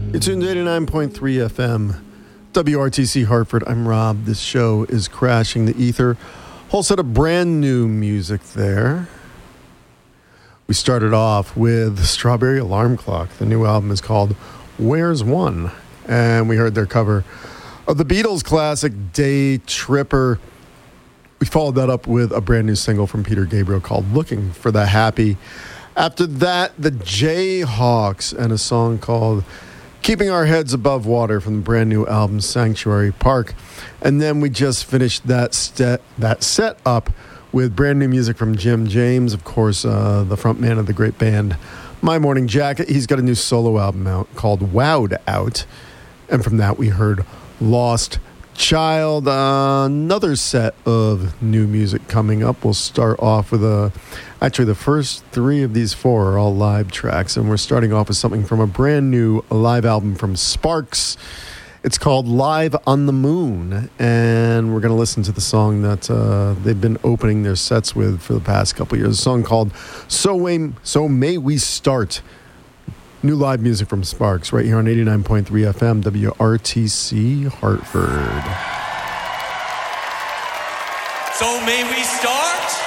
You're tuned to 89.3 FM, WRTC Hartford. I'm Rob. This show is Crashing the Ether. Whole set of brand new music there. We started off with Strawberry Alarm Clock. The new album is called Where's One? And we heard their cover of the Beatles classic Day Tripper. We followed that up with a brand new single from Peter Gabriel called Looking for the Happy. After that, the Jayhawks and a song called Keeping Our Heads Above Water from the brand new album Sanctuary Park. And then we just finished that set up with brand new music from Jim James, of course, the front man of the great band My Morning Jacket. He's got a new solo album out called Wowed Out. And from that we heard Lost Child. Another set of new music coming up. We'll start off with actually the first three of these four are all live tracks, and we're starting off with something from a brand new live album from Sparks. It's called Live on the Moon, and we're going to listen to the song that they've been opening their sets with for the past couple of years. A song called So May We Start. New live music from Sparks right here on 89.3 FM WRTC Hartford. So may we start?